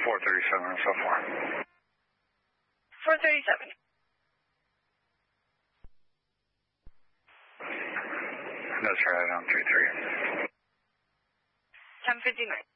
437 and so far. 437. That's right, on 33. 10:59.